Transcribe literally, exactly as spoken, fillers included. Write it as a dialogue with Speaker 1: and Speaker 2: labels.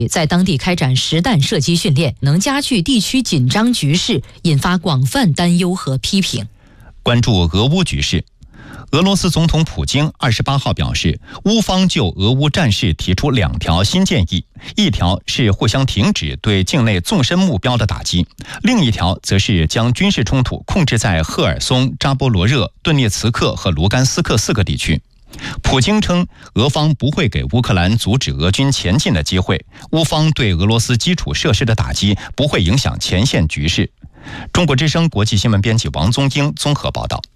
Speaker 1: 在当地开展实弹射击训练，能加剧地区紧张局势，引发广泛担忧和批评。
Speaker 2: 关注俄乌局势。俄罗斯总统普京二十八号表示，乌方就俄乌战事提出两条新建议，一条是互相停止对境内纵深目标的打击，另一条则是将军事冲突控制在赫尔松、扎波罗热、顿涅茨克和卢甘斯克四个地区。普京称，俄方不会给乌克兰阻止俄军前进的机会，乌方对俄罗斯基础设施的打击不会影响前线局势。中国之声国际新闻编辑王宗英综合报道。